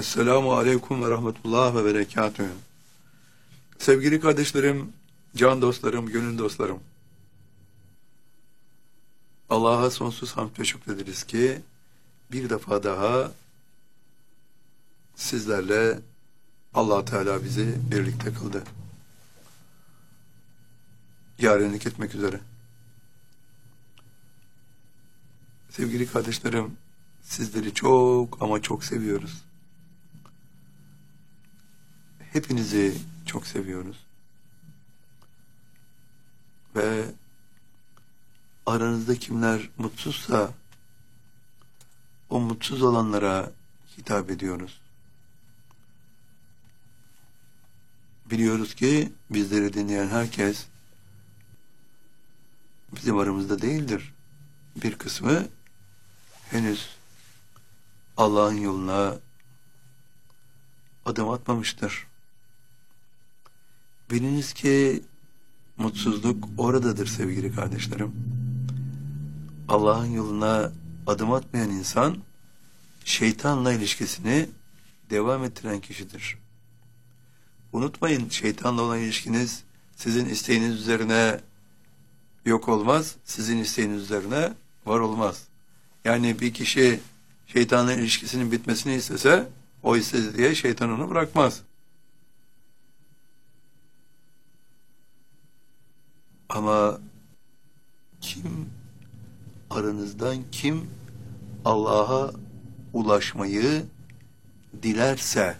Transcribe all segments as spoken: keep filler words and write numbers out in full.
Esselamu Aleyküm ve Rahmetullah ve Berekatühü. Sevgili kardeşlerim, can dostlarım, gönül dostlarım. Allah'a sonsuz hamd ve şükrederiz ki bir defa daha sizlerle Allah Teala bizi birlikte kıldı. Yarenlik etmek üzere. Sevgili kardeşlerim, sizleri çok ama çok seviyoruz. Hepinizi çok seviyoruz. Ve aranızda kimler mutsuzsa o mutsuz olanlara hitap ediyoruz. Biliyoruz ki bizleri dinleyen herkes bizim aramızda değildir. Bir kısmı henüz Allah'ın yoluna adım atmamıştır. Biliniz ki mutsuzluk oradadır sevgili kardeşlerim. Allah'ın yoluna adım atmayan insan şeytanla ilişkisini devam ettiren kişidir. Unutmayın, şeytanla olan ilişkiniz sizin isteğiniz üzerine yok olmaz, sizin isteğiniz üzerine var olmaz. Yani bir kişi şeytanla ilişkisinin bitmesini istese, o istedi diye şeytan onu bırakmaz. Ama kim aranızdan kim Allah'a ulaşmayı dilerse,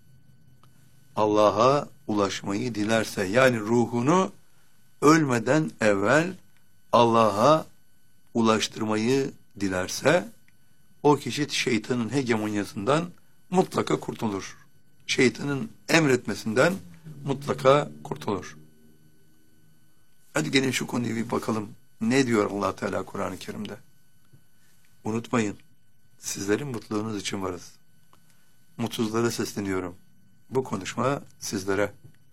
Allah'a ulaşmayı dilerse, yani ruhunu ölmeden evvel Allah'a ulaştırmayı dilerse, o kişi şeytanın hegemonyasından mutlaka kurtulur. Şeytanın emretmesinden mutlaka kurtulur. Hadi gelin şu konuyu bir bakalım. Ne diyor Allah Teala Kur'an-ı Kerim'de? Unutmayın, sizlerin mutluluğunuz için varız. Mutsuzlara sesleniyorum. Bu konuşma sizlere.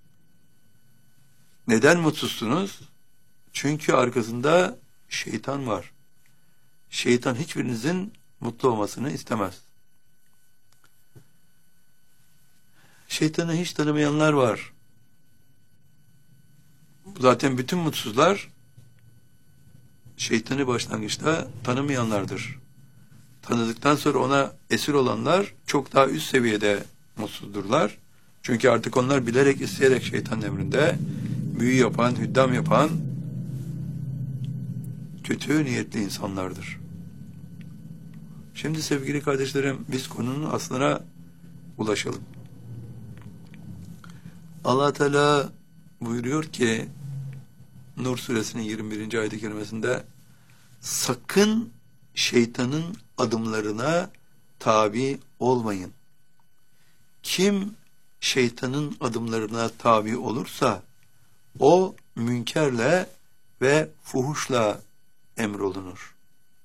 Neden mutsuzsunuz? Çünkü arkasında şeytan var. Şeytan hiçbirinizin mutlu olmasını istemez. Şeytanı hiç tanımayanlar var. Zaten bütün mutsuzlar şeytanı başlangıçta tanımayanlardır. Tanıdıktan sonra ona esir olanlar çok daha üst seviyede mutsuzdurlar. Çünkü artık onlar bilerek isteyerek şeytanın emrinde büyü yapan, hüddam yapan kötü niyetli insanlardır. Şimdi sevgili kardeşlerim, biz konunun aslına ulaşalım. Allah Teala buyuruyor ki Nur suresinin yirmi birinci ayet-i kerimesinde, sakın şeytanın adımlarına tabi olmayın. Kim şeytanın adımlarına tabi olursa o münkerle ve fuhuşla emrolunur.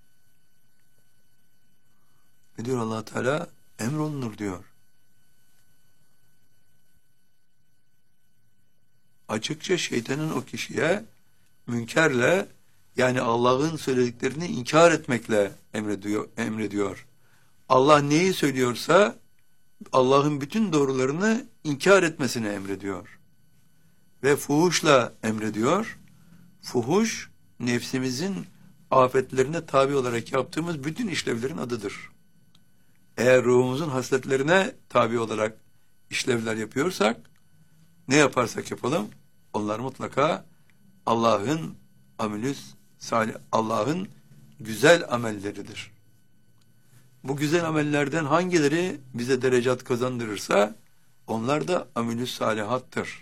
Ne diyor Allah Teala? Emrolunur diyor. Açıkça şeytanın o kişiye münkerle, yani Allah'ın söylediklerini inkar etmekle emrediyor. emrediyor. Allah neyi söylüyorsa Allah'ın bütün doğrularını inkar etmesini emrediyor. Ve fuhuşla emrediyor. Fuhuş, nefsimizin afetlerine tabi olarak yaptığımız bütün işlevlerin adıdır. Eğer ruhumuzun hasletlerine tabi olarak işlevler yapıyorsak, ne yaparsak yapalım, onlar mutlaka Allah'ın amelüs salih, Allah'ın güzel amelleridir. Bu güzel amellerden hangileri bize derecat kazandırırsa, onlar da amelüs salihattır.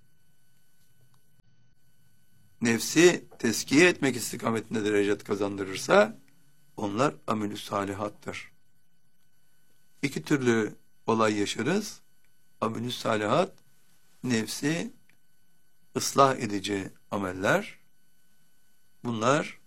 Nefsi teskiye etmek istikametinde derecat kazandırırsa, onlar amelüs salihattır. İki türlü olay yaşarız. Amelüs salihat, nefsi ıslah edici ameller. Bunlar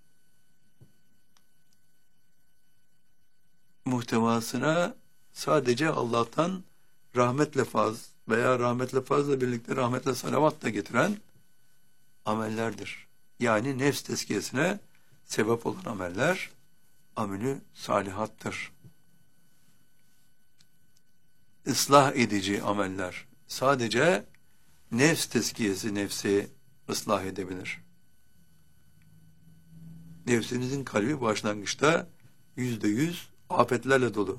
muhtevasına sadece Allah'tan rahmetle faz veya rahmetle fazla birlikte rahmetle salavat da getiren amellerdir. Yani nefs tezkiyesine sebep olan ameller amelü salihattır. ıslah edici ameller. Sadece nefs tezkiyesi nefsi ıslah edebilir. Nefsinizin kalbi başlangıçta yüzde yüz afetlerle dolu.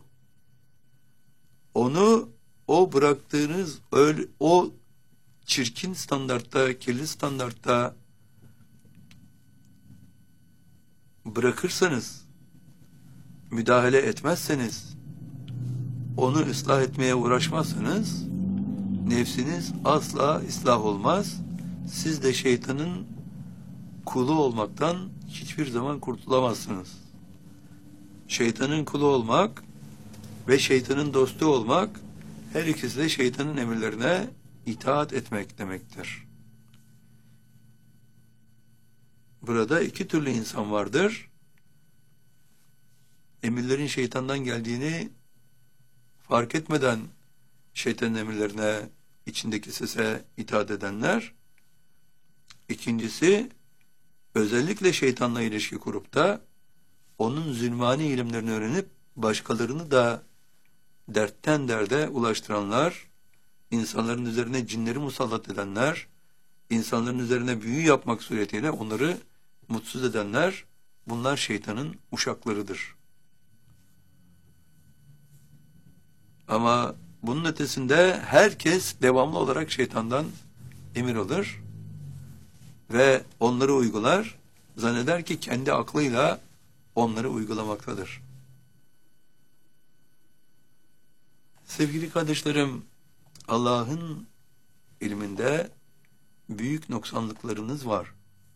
Onu o bıraktığınız öyle, o çirkin standartta, kirli standartta bırakırsanız, müdahale etmezseniz, onu ıslah etmeye uğraşmazsanız, nefsiniz asla ıslah olmaz. Siz de şeytanın kulu olmaktan hiçbir zaman kurtulamazsınız. Şeytanın kulu olmak ve şeytanın dostu olmak, her ikisi de şeytanın emirlerine itaat etmek demektir. Burada iki türlü insan vardır. Emirlerin şeytandan geldiğini fark etmeden şeytanın emirlerine, içindeki sese itaat edenler. İkincisi, özellikle şeytanla ilişki kurup da onun zulmani ilimlerini öğrenip başkalarını da dertten derde ulaştıranlar, insanların üzerine cinleri musallat edenler, insanların üzerine büyü yapmak suretiyle onları mutsuz edenler, bunlar şeytanın uşaklarıdır. Ama bunun ötesinde herkes devamlı olarak şeytandan emir alır ve onları uygular, zanneder ki kendi aklıyla onları uygulamaktadır. Sevgili kardeşlerim, Allah'ın ilminde büyük noksanlıklarınız var.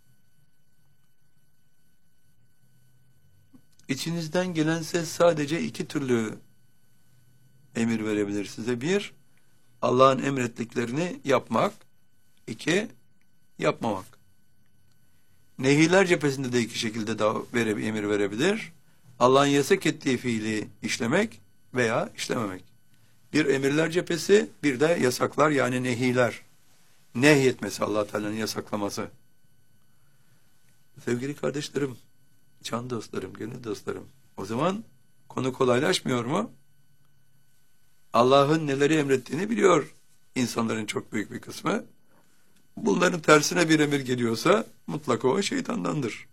İçinizden gelen ses sadece iki türlü emir verebilir size. Bir, Allah'ın emrettiklerini yapmak. İki, yapmamak. Nehiler cephesinde de iki şekilde daha vere, emir verebilir. Allah'ın yasak ettiği fiili işlemek veya işlememek. Bir emirler cephesi, bir de yasaklar yani nehiler. Nehyetmesi, Allah Teala'nın yasaklaması. Sevgili kardeşlerim, can dostlarım, gönül dostlarım, o zaman konu kolaylaşmıyor mu? Allah'ın neleri emrettiğini biliyor insanların çok büyük bir kısmı. Bunların tersine bir emir geliyorsa mutlaka o şeytandandır.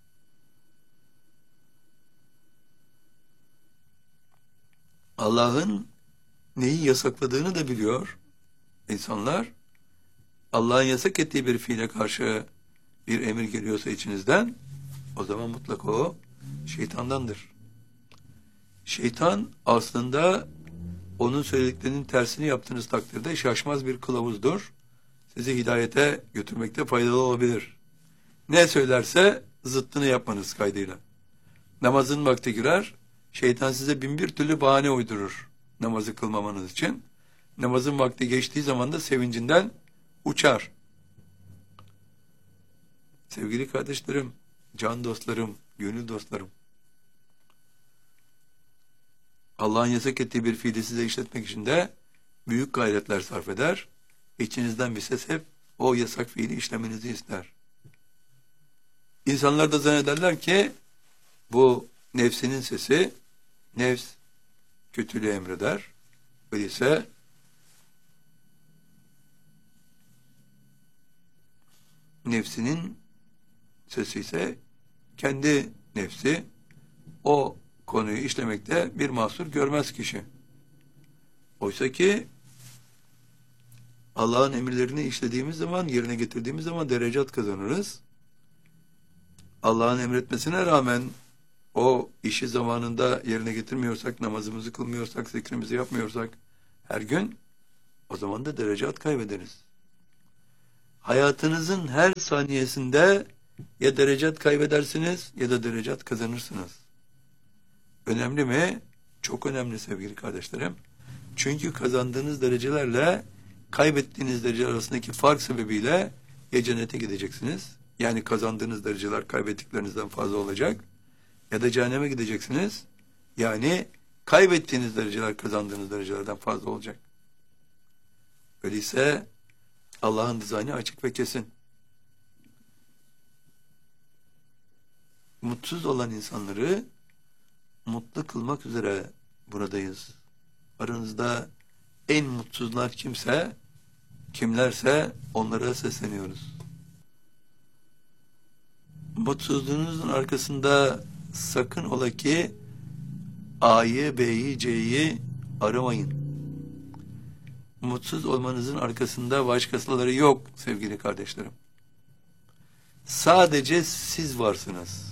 Allah'ın neyi yasakladığını da biliyor insanlar. Allah'ın yasak ettiği bir fiile karşı bir emir geliyorsa içinizden, o zaman mutlaka o şeytandandır. Şeytan aslında onun söylediklerinin tersini yaptığınız takdirde şaşmaz bir kılavuzdur. Sizi hidayete götürmekte faydalı olabilir. Ne söylerse zıttını yapmanız kaydıyla. Namazın vakti girer, şeytan size bin bir türlü bahane uydurur namazı kılmamanız için. Namazın vakti geçtiği zaman da sevincinden uçar. Sevgili kardeşlerim, can dostlarım, gönül dostlarım, Allah'ın yasak ettiği bir fiili size işletmek için de büyük gayretler sarf eder. İçinizden bir ses hep o yasak fiili işlemenizi ister. İnsanlar da zannederler ki bu nefsinin sesi, nefs kötülüğü emreder. Öyleyse nefsinin sesi ise kendi nefsi, o konuyu işlemekte bir mahsur görmez kişi. Oysa ki Allah'ın emirlerini işlediğimiz zaman, yerine getirdiğimiz zaman derecat kazanırız. Allah'ın emretmesine rağmen o işi zamanında yerine getirmiyorsak, namazımızı kılmıyorsak, zikrimizi yapmıyorsak her gün, o zaman da derecat kaybederiz. Hayatınızın her saniyesinde ya derecat kaybedersiniz ya da derecat kazanırsınız. Önemli mi? Çok önemli sevgili kardeşlerim. Çünkü kazandığınız derecelerle kaybettiğiniz dereceler arasındaki fark sebebiyle ya cennete gideceksiniz, yani kazandığınız dereceler kaybettiklerinizden fazla olacak, ya da cehenneme gideceksiniz, yani kaybettiğiniz dereceler kazandığınız derecelerden fazla olacak. Öyleyse Allah'ın dizaynı açık ve kesin. Mutsuz olan insanları mutlu kılmak üzere buradayız. Aranızda en mutsuzlar kimse, kimlerse onlara sesleniyoruz. Mutsuzluğunuzun arkasında sakın ola ki A'yı, B'yi, C'yi aramayın. Mutsuz olmanızın arkasında başkaları yok sevgili kardeşlerim. Sadece siz varsınız.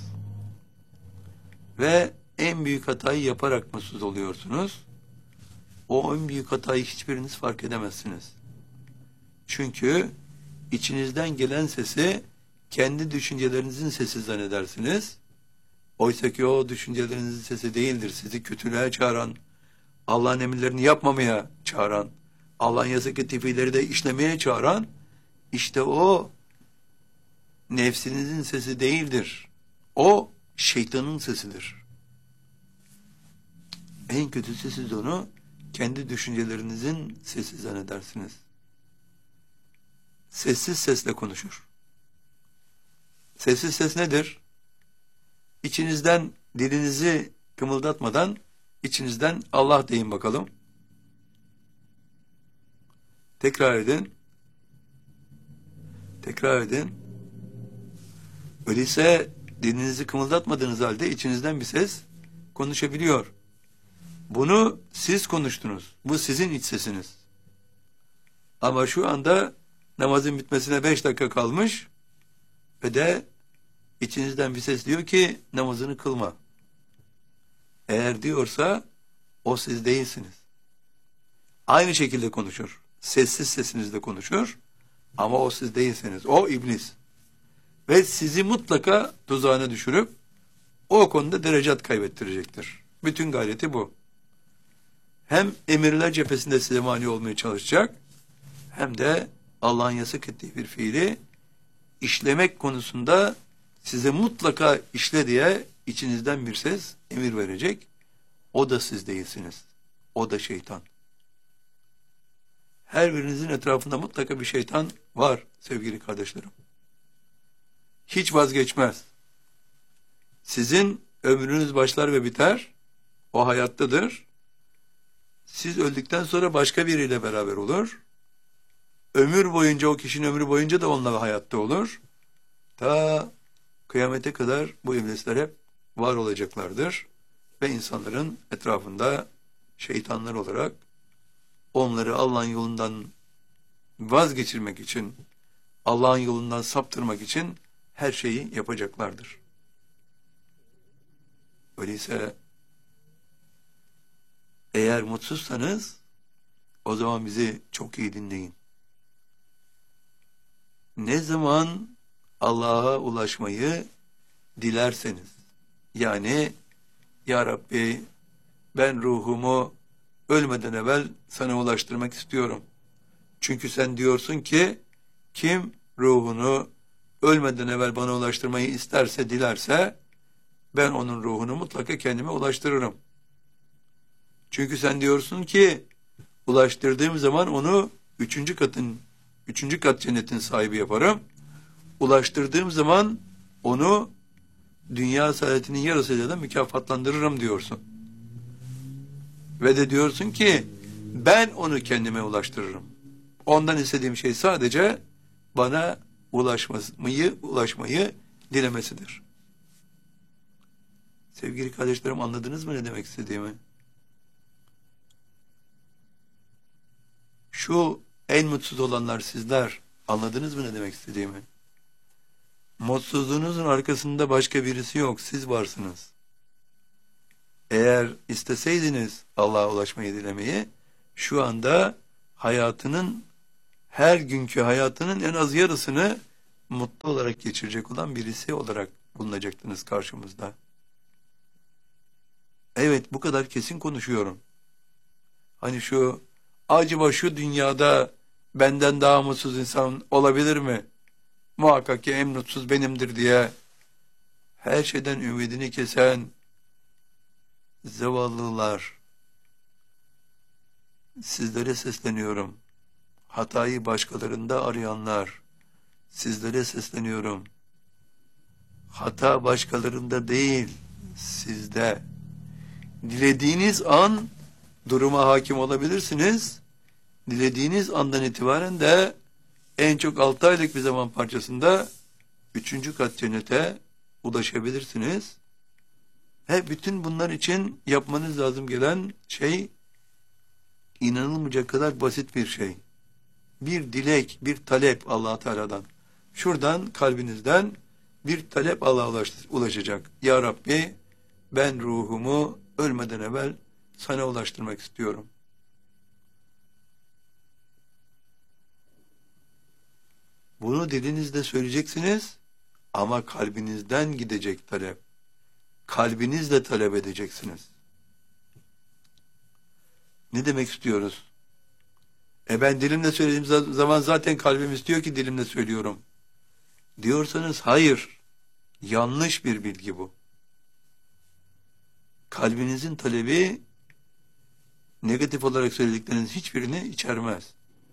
Ve en büyük hatayı yaparak mutsuz oluyorsunuz. O en büyük hatayı hiçbiriniz fark edemezsiniz. Çünkü içinizden gelen sesi kendi düşüncelerinizin sesi zannedersiniz. Oysa ki o düşüncelerinizin sesi değildir. Sizi kötülüğe çağıran, Allah'ın emirlerini yapmamaya çağıran, Allah'ın yasak ettiği fiilleri de işlemeye çağıran, işte o nefsinizin sesi değildir. O şeytanın sesidir. En kötüsü siz onu kendi düşüncelerinizin sesi zannedersiniz. Sessiz sesle konuşur. Sessiz ses nedir? İçinizden dilinizi kımıldatmadan içinizden Allah deyin bakalım. Tekrar edin. Tekrar edin. Öyleyse dilinizi kımıldatmadığınız halde içinizden bir ses konuşabiliyor. Bunu siz konuştunuz. Bu sizin iç sesiniz. Ama şu anda namazın bitmesine beş dakika kalmış ve de içinizden bir ses diyor ki namazını kılma. Eğer diyorsa o siz değilsiniz. Aynı şekilde konuşur. Sessiz sesinizle konuşur ama o siz değilsiniz. O iblis. Ve sizi mutlaka tuzağına düşürüp o konuda derecat kaybettirecektir. Bütün gayreti bu. Hem emirler cephesinde size mani olmaya çalışacak hem de Allah'ın yasak ettiği bir fiili işlemek konusunda size mutlaka işle diye içinizden bir ses emir verecek. O da siz değilsiniz. O da şeytan. Her birinizin etrafında mutlaka bir şeytan var sevgili kardeşlerim. Hiç vazgeçmez. Sizin ömrünüz başlar ve biter. O hayattadır. Siz öldükten sonra başka biriyle beraber olur. Ömür boyunca o kişinin ömrü boyunca da onunla hayatta olur. Ta kıyamete kadar bu iblisler hep var olacaklardır. Ve insanların etrafında şeytanlar olarak onları Allah'ın yolundan vazgeçirmek için, Allah'ın yolundan saptırmak için her şeyi yapacaklardır. Öyleyse eğer mutsuzsanız o zaman bizi çok iyi dinleyin. Ne zaman Allah'a ulaşmayı dilerseniz, yani Ya Rabbi ben ruhumu ölmeden evvel sana ulaştırmak istiyorum. Çünkü sen diyorsun ki kim ruhunu ölmeden evvel bana ulaştırmayı isterse, dilerse ben onun ruhunu mutlaka kendime ulaştırırım. Çünkü sen diyorsun ki ulaştırdığım zaman onu üçüncü katın, üçüncü kat cennetin sahibi yaparım. Ulaştırdığım zaman onu dünya saadetinin yarısıyla da mükafatlandırırım diyorsun. Ve de diyorsun ki ben onu kendime ulaştırırım. Ondan istediğim şey sadece bana ulaşmayı, ulaşmayı dilemesidir. Sevgili kardeşlerim, anladınız mı ne demek istediğimi? Şu en mutsuz olanlar sizler, anladınız mı ne demek istediğimi? Mutsuzluğunuzun arkasında başka birisi yok, siz varsınız. Eğer isteseydiniz Allah'a ulaşmayı dilemeyi, şu anda hayatının, her günkü hayatının en az yarısını mutlu olarak geçirecek olan birisi olarak bulunacaktınız karşımızda. Evet, bu kadar kesin konuşuyorum. Hani şu, acaba şu dünyada benden daha mutsuz insan olabilir mi? Muhakkak ki en mutsuz benimdir diye her şeyden ümidini kesen zavallılar, sizlere sesleniyorum. Hatayı başkalarında arayanlar, sizlere sesleniyorum. Hata başkalarında değil, sizde. Dilediğiniz an duruma hakim olabilirsiniz. Dilediğiniz andan itibaren de en çok altı aylık bir zaman parçasında üçüncü kat cennete ulaşabilirsiniz. He, bütün bunlar için yapmanız lazım gelen şey inanılmayacak kadar basit bir şey. Bir dilek, bir talep Allah Teala'dan. Şuradan kalbinizden bir talep Allah'a ulaşacak. Ya Rabbi, ben ruhumu ölmeden evvel sana ulaştırmak istiyorum. Bunu dilinizle söyleyeceksiniz ama kalbinizden gidecek talep. Kalbinizle talep edeceksiniz. Ne demek istiyoruz? E ben dilimle söylediğim zaman zaten kalbim istiyor ki dilimle söylüyorum diyorsanız hayır. Yanlış bir bilgi bu. Kalbinizin talebi negatif olarak söyledikleriniz hiçbirini içermez.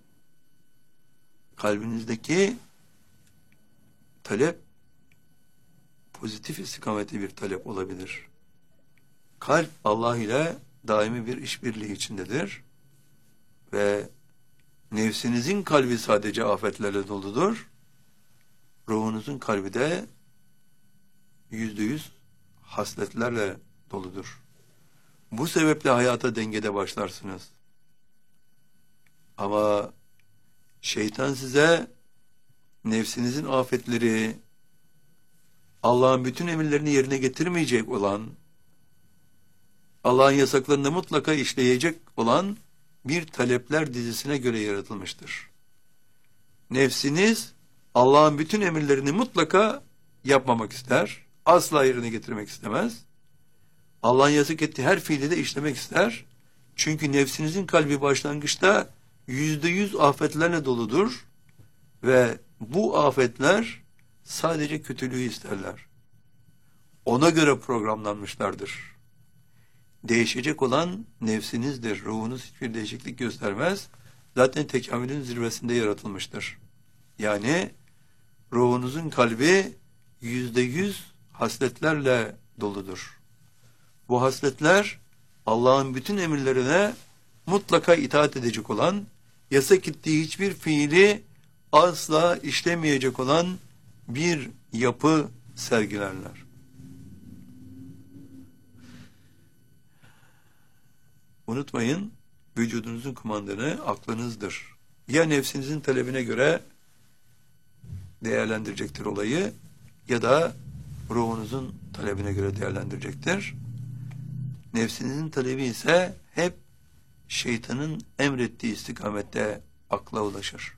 Kalbinizdeki talep pozitif istikameti bir talep olabilir. Kalp Allah ile daimi bir işbirliği içindedir ve nefsinizin kalbi sadece afetlerle doludur. Ruhunuzun kalbi de yüzde yüz hasletlerle doludur. Bu sebeple hayata dengede başlarsınız. Ama şeytan size nefsinizin afetleri, Allah'ın bütün emirlerini yerine getirmeyecek olan, Allah'ın yasaklarını mutlaka işleyecek olan bir talepler dizisine göre yaratılmıştır. Nefsiniz Allah'ın bütün emirlerini mutlaka yapmamak ister, asla yerine getirmek istemez. Allah'ın yasak ettiği her fiili de işlemek ister. Çünkü nefsinizin kalbi başlangıçta yüzde yüz afetlerle doludur ve bu afetler sadece kötülüğü isterler. Ona göre programlanmışlardır. Değişecek olan nefsinizdir. Ruhunuz hiçbir değişiklik göstermez. Zaten tekamülün zirvesinde yaratılmıştır. Yani ruhunuzun kalbi yüzde yüz hasletlerle doludur. Bu hasletler Allah'ın bütün emirlerine mutlaka itaat edecek olan, yasak ettiği hiçbir fiili asla işlemeyecek olan bir yapı sergilerler. Unutmayın, vücudunuzun kumandanı aklınızdır. Ya nefsinizin talebine göre değerlendirecektir olayı ya da ruhunuzun talebine göre değerlendirecektir. Nefsinizin talebi ise hep şeytanın emrettiği istikamette akla ulaşır.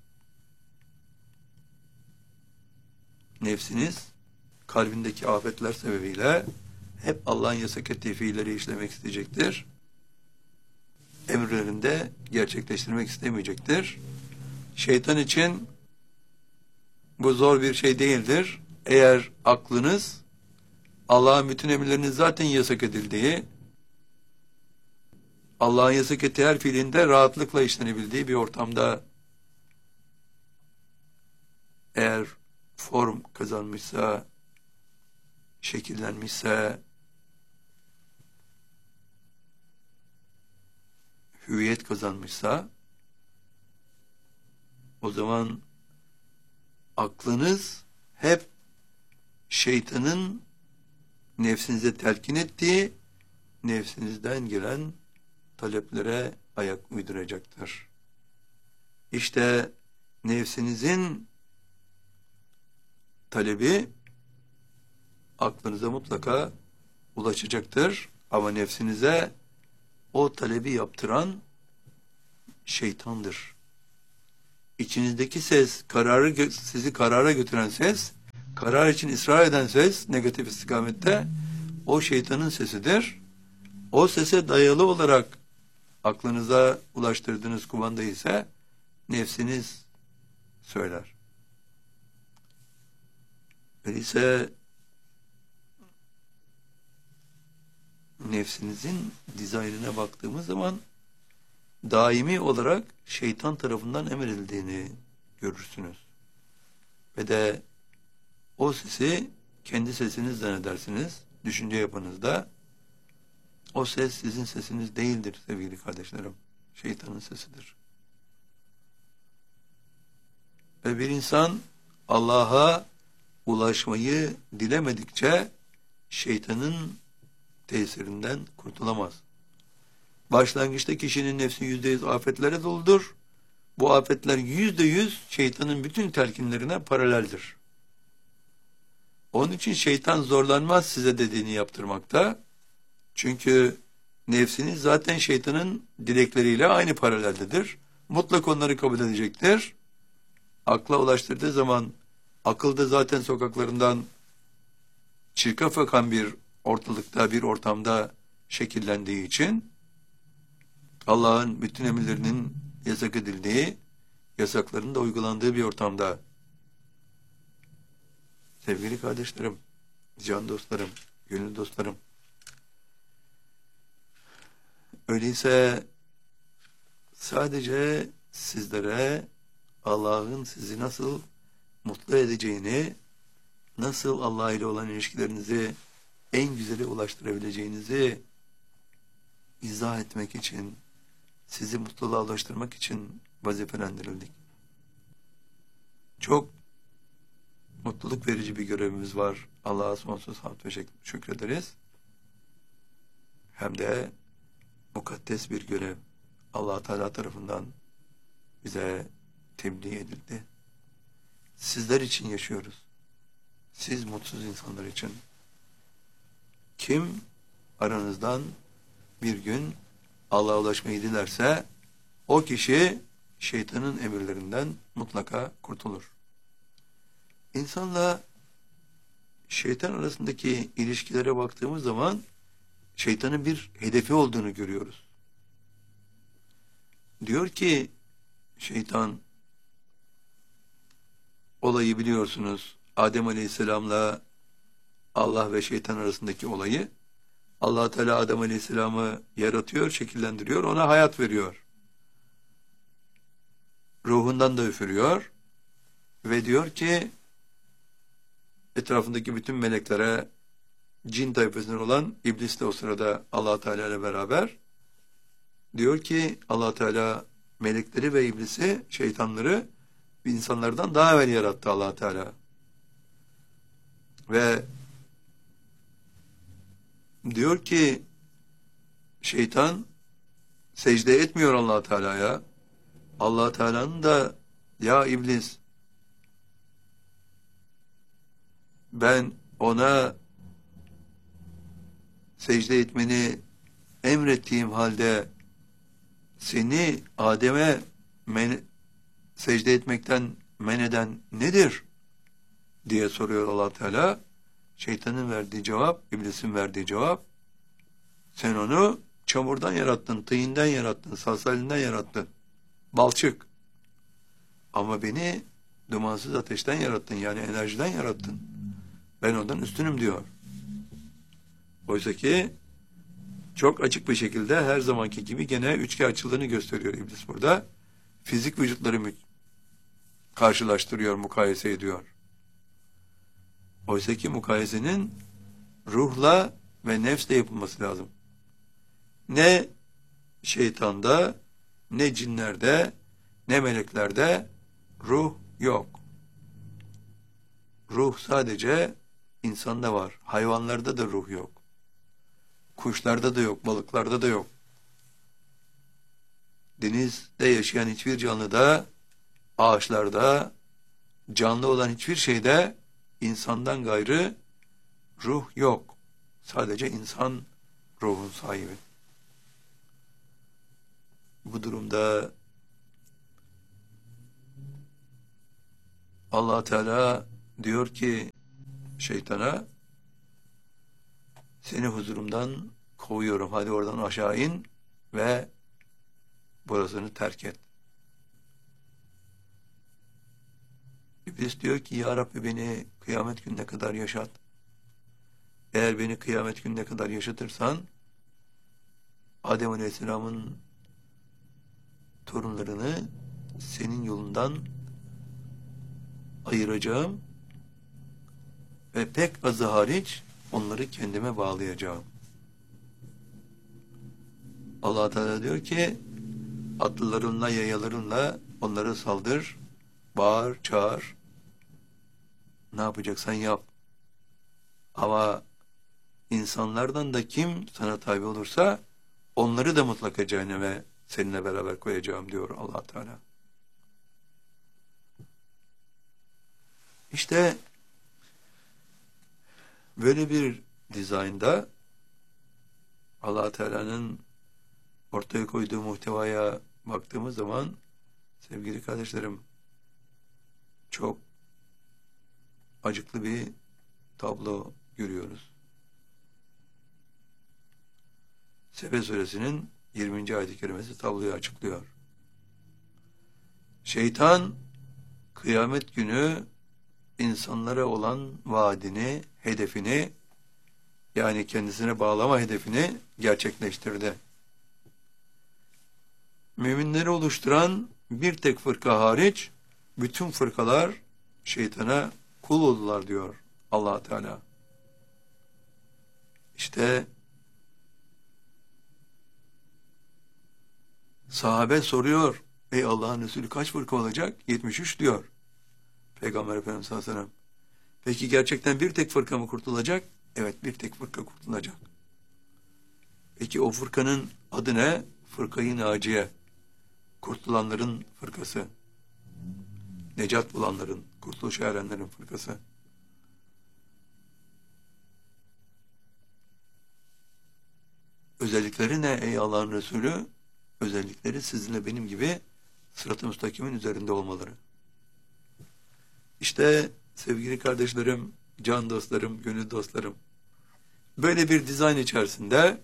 Nefsiniz kalbindeki afetler sebebiyle hep Allah'ın yasak ettiği fiilleri işlemek isteyecektir. Emirlerinde gerçekleştirmek istemeyecektir. Şeytan için bu zor bir şey değildir. Eğer aklınız Allah'ın bütün emirlerinin zaten yasak edildiği, Allah'ın yasak ettiği her fiilinde rahatlıkla işlenebildiği bir ortamda eğer form kazanmışsa, şekillenmişse, hüviyet kazanmışsa, o zaman aklınız hep şeytanın nefsinize telkin ettiği, nefsinizden gelen taleplere ayak uyduracaktır. İşte nefsinizin talebi aklınıza mutlaka ulaşacaktır. Ama nefsinize o talebi yaptıran şeytandır. İçinizdeki ses, kararı sizi karara götüren ses, karar için ısrar eden ses, negatif istikamette, o şeytanın sesidir. O sese dayalı olarak aklınıza ulaştırdığınız kumanda ise nefsiniz söyler. Öyleyse nefsinizin dizaynına baktığımız zaman daimi olarak şeytan tarafından emredildiğini görürsünüz. Ve de o sesi kendi sesiniz zannedersiniz. Düşünce yapınızda o ses sizin sesiniz değildir sevgili kardeşlerim. Şeytanın sesidir. Ve bir insan Allah'a ulaşmayı dilemedikçe şeytanın tesirinden kurtulamaz. Başlangıçta kişinin nefsi yüzde yüz afetlere doludur. Bu afetler yüzde yüz şeytanın bütün telkinlerine paraleldir. Onun için şeytan zorlanmaz size dediğini yaptırmakta. Çünkü nefsiniz zaten şeytanın dilekleriyle aynı paraleldedir. Mutlak onları kabul edecektir. Akla ulaştırdığı zaman akılda zaten sokaklarından çirkef akan bir ortalıkta, bir ortamda şekillendiği için Allah'ın bütün emirlerinin yasak edildiği, yasakların da uygulandığı bir ortamda. Sevgili kardeşlerim, can dostlarım, gönül dostlarım, öyleyse sadece sizlere Allah'ın sizi nasıl mutlu edeceğini, nasıl Allah ile olan ilişkilerinizi en güzeli ulaştırabileceğinizi izah etmek için, sizi mutluluğa ulaştırmak için vazifelendirildik. Çok mutluluk verici bir görevimiz var. Allah'a sonsuz hamd ve şükrederiz. Hem de mukaddes bir görev Allah Teala tarafından bize tebliğ edildi. Sizler için yaşıyoruz. Siz mutsuz insanlar için. Kim aranızdan bir gün Allah'a ulaşmayı dilerse o kişi şeytanın emirlerinden mutlaka kurtulur. İnsanla şeytan arasındaki ilişkilere baktığımız zaman şeytanın bir hedefi olduğunu görüyoruz. Diyor ki şeytan, olayı biliyorsunuz, Adem Aleyhisselam'la Allah ve şeytan arasındaki olayı. Allah Teala Adem Aleyhisselam'ı yaratıyor, şekillendiriyor, ona hayat veriyor. Ruhundan da üfürüyor ve diyor ki etrafındaki bütün meleklere, cin tayfasından olan iblis de o sırada Allah Teala ile beraber, diyor ki Allah Teala melekleri ve iblisi, şeytanları insanlardan daha evvel yarattı Allah Teala. Ve diyor ki şeytan secde etmiyor Allah Teala'ya. Allah Teala'nın da ya iblis, ben ona secde etmeni emrettiğim halde seni Adem'e men secde etmekten men eden nedir diye soruyor Allah Teala. Şeytanın verdiği cevap, iblisin verdiği cevap, sen onu çamurdan yarattın, tıyından yarattın, salsalinden yarattın, balçık. Ama beni dumansız ateşten yarattın, yani enerjiden yarattın. Ben ondan üstünüm diyor. Oysa ki çok açık bir şekilde her zamanki gibi gene üçgen açıldığını gösteriyor iblis burada. Fizik vücutları karşılaştırıyor, mukayese ediyor. Oysa ki mukayesenin ruhla ve nefsle yapılması lazım. Ne şeytanda, ne cinlerde, ne meleklerde ruh yok. Ruh sadece insanda var. Hayvanlarda da ruh yok. Kuşlarda da yok, balıklarda da yok. Denizde yaşayan hiçbir canlıda, ağaçlarda, canlı olan hiçbir şeyde insandan gayrı ruh yok. Sadece insan ruhun sahibi. Bu durumda Allah Teala diyor ki şeytana, seni huzurumdan kovuyorum. Hadi oradan aşağı in ve burasını terk et. İblis diyor ki ya Rabbi beni kıyamet gününe kadar yaşat. Eğer beni kıyamet gününe kadar yaşatırsan Adem Aleyhisselam'ın torunlarını senin yolundan ayıracağım ve pek azı hariç onları kendime bağlayacağım. Allah Teala diyor ki atlılarınla, yayalarınla onları saldır, bağır, çağır, ne yapacaksan yap. Ama insanlardan da kim sana tabi olursa onları da mutlaka cehenneme seninle beraber koyacağım diyor Allah Teala. İşte böyle bir dizaynda Allah Teala'nın ortaya koyduğu muhtevaya baktığımız zaman sevgili kardeşlerim çok acıklı bir tablo görüyoruz. Sebe suresinin yirminci ayet-i kerimesi tabloyu açıklıyor. Şeytan kıyamet günü insanlara olan vaadini, hedefini, yani kendisine bağlama hedefini gerçekleştirdi. Müminleri oluşturan bir tek fırka hariç bütün fırkalar şeytana kul oldular diyor Allah Teala. İşte sahabe soruyor, ey Allah'ın Resulü kaç fırka olacak? yetmiş üç diyor Peygamber Efendimiz sallallahu aleyhi ve sellem. Peki gerçekten bir tek fırka mı kurtulacak? Evet, bir tek fırka kurtulacak. Peki o fırkanın adı ne? Fırkayı Naciye. Kurtulanların fırkası. Necat bulanların, kurtuluşa erenlerin fırkası. Özellikleri ne ey Allah'ın Resulü? Özellikleri sizinle benim gibi sırat-ı müstakimin üzerinde olmaları. İşte sevgili kardeşlerim, can dostlarım, gönül dostlarım, böyle bir dizayn içerisinde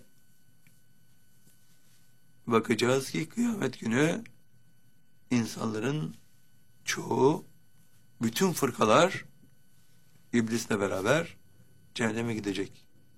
bakacağız ki kıyamet günü insanların çoğu, bütün fırkalar iblisle beraber cehenneme gidecek.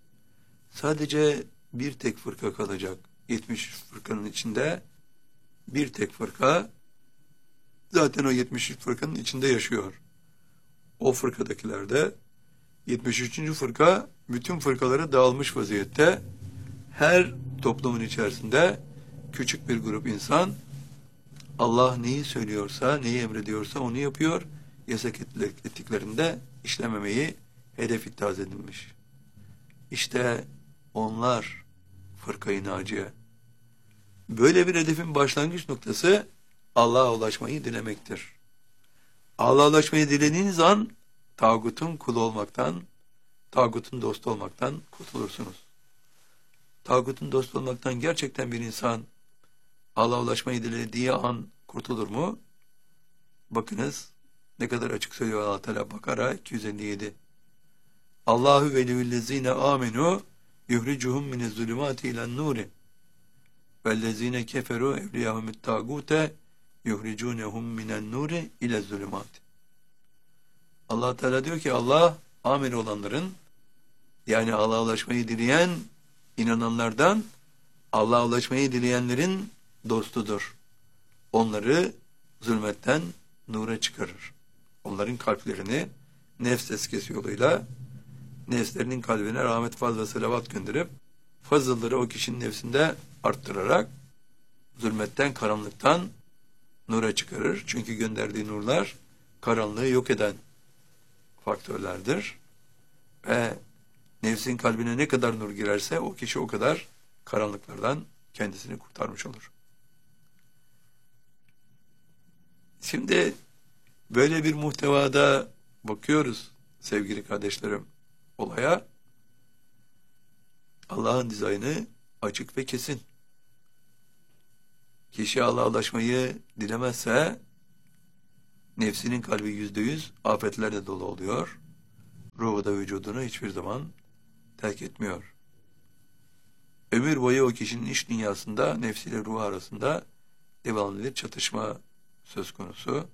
Sadece bir tek fırka kalacak. yetmiş fırkanın içinde bir tek fırka zaten o yetmiş üç fırkanın içinde yaşıyor. O fırkadakiler de yetmiş üçüncü fırka bütün fırkalara dağılmış vaziyette. Her toplumun içerisinde küçük bir grup insan Allah neyi söylüyorsa, neyi emrediyorsa onu yapıyor. Yasak ettiklerinde işlememeyi hedef ittihaz edilmiş. İşte onlar fırkayı naciye. Böyle bir hedefin başlangıç noktası Allah'a ulaşmayı dilemektir. Allah'a ulaşmayı dilediğiniz an tağutun kulu olmaktan, tağutun dostu olmaktan kurtulursunuz. Tağutun dostu olmaktan gerçekten bir insan Allah'a ulaşmayı dilediği an kurtulur mu? Bakınız ne kadar açık söylüyor Allah Teala Bakara iki yüz elli yedi. Allahu veliyyüllezine amenu yuhricuhum minez-zulümati ilen-nuri vellezine keferu evliyahumut tağute yuhricunhum minen-nuri ile-zulümat. Allah Teala diyor ki Allah amin olanların, yani Allah'a ulaşmayı dileyen inananlardan Allah'a ulaşmayı dileyenlerin dostudur. Onları zulmetten nura çıkarır. Onların kalplerini nefs eskisi yoluyla nefslerinin kalbine rahmet, fazl ve selavat gönderip fazılları o kişinin nefsinde arttırarak zulmetten, karanlıktan nura çıkarır. Çünkü gönderdiği nurlar karanlığı yok eden faktörlerdir. Ve nefsin kalbine ne kadar nur girerse o kişi o kadar karanlıklardan kendisini kurtarmış olur. Şimdi böyle bir muhtevada bakıyoruz sevgili kardeşlerim olaya. Allah'ın dizaynı açık ve kesin. Kişi Allah'a ulaşmayı dilemezse nefsinin kalbi yüzde yüz afetlerle dolu oluyor. Ruhu da vücudunu hiçbir zaman terk etmiyor. Ömür boyu o kişinin iç dünyasında nefsiyle ruhu arasında devamlı bir çatışma söz konusu.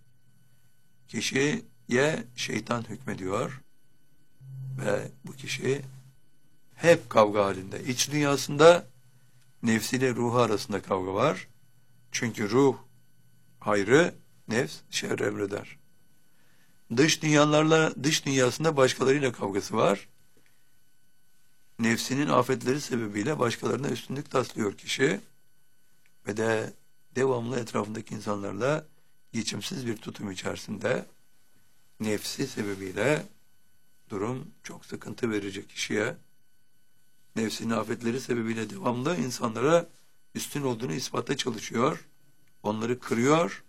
Kişiye şeytan hükmediyor ve bu kişi hep kavga halinde. İç dünyasında nefsiyle ruhu arasında kavga var. Çünkü ruh hayrı, nefs şerri emreder. Dış dünyalarla, dış dünyasında başkalarıyla kavgası var. Nefsinin afetleri sebebiyle başkalarına üstünlük taslıyor kişi ve de devamlı etrafındaki insanlarla geçimsiz bir tutum içerisinde nefsi sebebiyle durum çok sıkıntı verecek kişiye. Nefsinin afetleri sebebiyle devamlı insanlara üstün olduğunu ispatla çalışıyor. Onları kırıyor.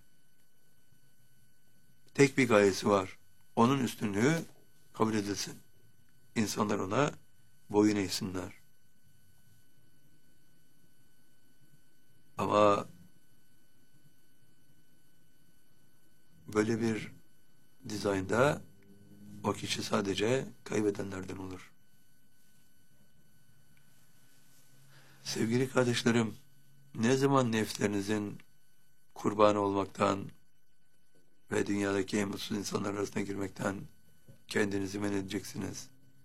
Tek bir gayesi var. Onun üstünlüğü kabul edilsin. İnsanlar ona boyun eğsinler. Ama böyle bir dizaynda o kişi sadece kaybedenlerden olur. Sevgili kardeşlerim, ne zaman nefslerinizin kurbanı olmaktan ve dünyadaki en mutsuz insanlar arasına girmekten kendinizi men edeceksiniz?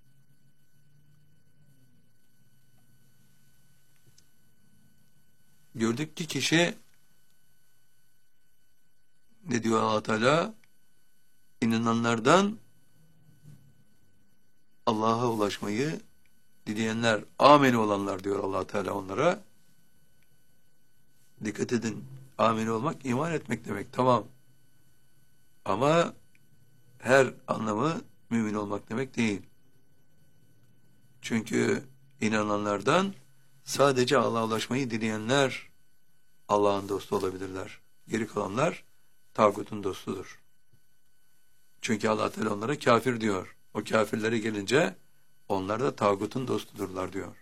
Gördük ki kişi ne diyor Allah Teala? İnananlardan Allah'a ulaşmayı dileyenler, ameni olanlar diyor Allah Teala onlara. Dikkat edin, ameni olmak iman etmek demek, tamam. Ama her anlamı mümin olmak demek değil. Çünkü inananlardan sadece Allah'a ulaşmayı dileyenler Allah'ın dostu olabilirler. Geri kalanlar tağutun dostudur. Çünkü Allah Teala onlara kafir diyor. O kafirlere gelince onlar da tağutun dostudurlar diyor.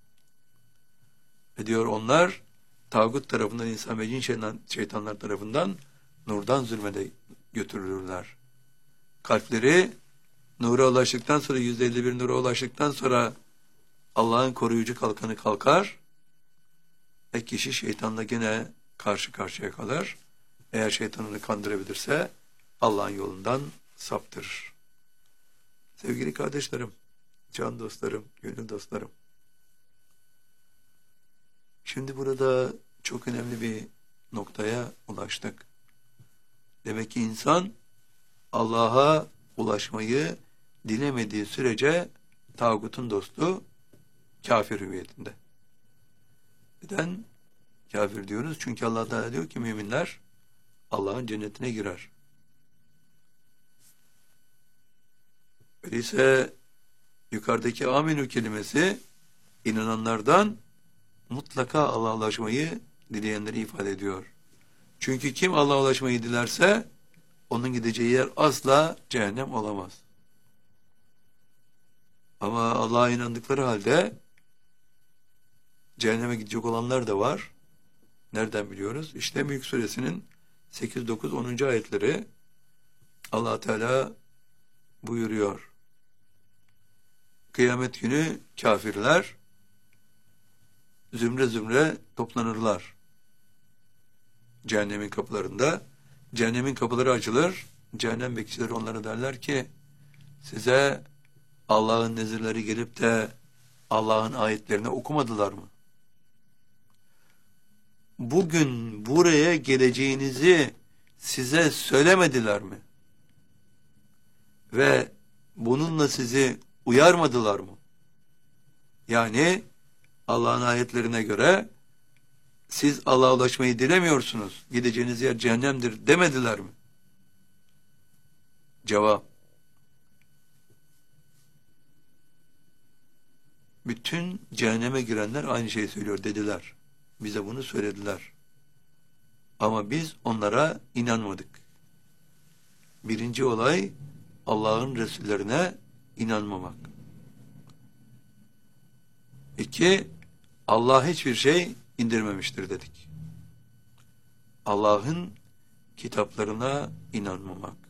Ve diyor onlar tağut tarafından, insan ve cin şeytan, şeytanlar tarafından nurdan zulmede götürülürler. Kalpleri nura ulaştıktan sonra, yüzde elli bir nura ulaştıktan sonra Allah'ın koruyucu kalkanı kalkar ve kişi şeytanla gene karşı karşıya kalır. Eğer şeytanını kandırabilirse Allah'ın yolundan saptırır. Sevgili kardeşlerim, can dostlarım, gönül dostlarım. Şimdi burada çok önemli bir noktaya ulaştık. Demek ki insan Allah'a ulaşmayı dilemediği sürece tağutun dostu kafir hüviyetinde. Neden kafir diyoruz? Çünkü Allah Teala diyor ki müminler Allah'ın cennetine girer. Öyleyse yukarıdaki amenü kelimesi inananlardan mutlaka Allah'a ulaşmayı dileyenleri ifade ediyor. Çünkü kim Allah'a ulaşmayı dilerse onun gideceği yer asla cehennem olamaz. Ama Allah'a inandıkları halde cehenneme gidecek olanlar da var. Nereden biliyoruz? İşte Mülk Suresinin sekiz, dokuz, onuncu ayetleri Allah Teala buyuruyor. Kıyamet günü kafirler zümre zümre toplanırlar. Cehennemin kapılarında. Cehennemin kapıları açılır. Cehennem bekçileri onlara derler ki size Allah'ın nezirleri gelip de Allah'ın ayetlerini okumadılar mı? Bugün buraya geleceğinizi size söylemediler mi? Ve bununla sizi uyarmadılar mı? Yani Allah'ın ayetlerine göre siz Allah'a ulaşmayı dilemiyorsunuz. Gideceğiniz yer cehennemdir demediler mi? Cevap. Bütün cehenneme girenler aynı şeyi söylüyor dediler. Bize bunu söylediler. Ama biz onlara inanmadık. Birinci olay Allah'ın Resullerine inanmamak. İki, Allah hiçbir şey indirmemiştir dedik. Allah'ın kitaplarına inanmamak.